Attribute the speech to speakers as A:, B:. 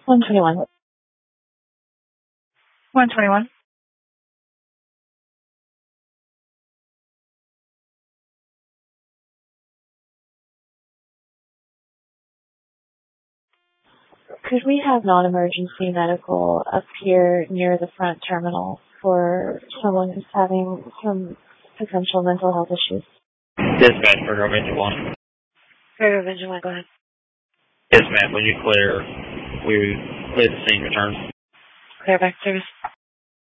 A: 121.
B: 121.
A: Could we have non-emergency medical up here near the front terminal for someone who's having some potential mental health issues?
C: Dispatch for Virginia 1.
A: For Virginia 1, go ahead.
C: Yes, ma'am. When you clear, we clear the scene return.
A: Clear back service.